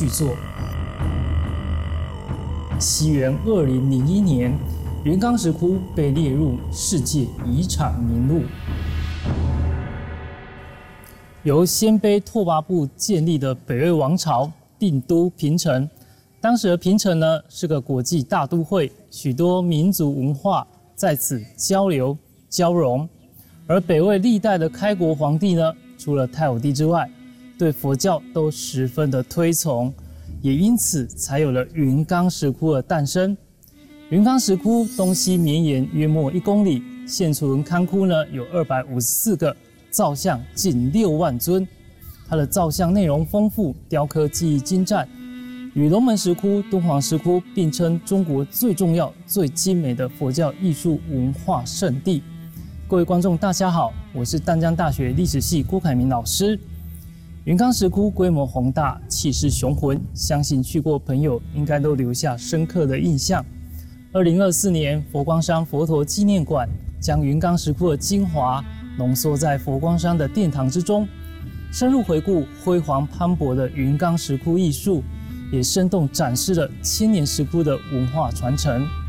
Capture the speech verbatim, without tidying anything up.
巨作。西元二零零一年，云冈石窟被列入世界遗产名录。由鲜卑拓跋部建立的北魏王朝定都平城，当时的平城呢是个国际大都会，许多民族文化在此交流交融。而北魏历代的开国皇帝呢，除了太武帝之外，对佛教都十分的推崇，也因此才有了云冈石窟的诞生。云冈石窟东西绵延约莫一公里，现存龛窟呢有二百五十四个。造像近六万尊，它的造像内容丰富，雕刻技艺精湛，与龙门石窟、敦煌石窟并称中国最重要、最精美的佛教艺术文化圣地。各位观众，大家好，我是淡江大学历史系郭凯明老师。云冈石窟规模宏大，气势雄浑，相信去过朋友应该都留下深刻的印象。二零二四年，佛光山佛陀纪念馆将云冈石窟的精华浓缩在佛光山的殿堂之中，深入回顾辉煌磅礴的云冈石窟艺术，也生动展示了千年石窟的文化传承。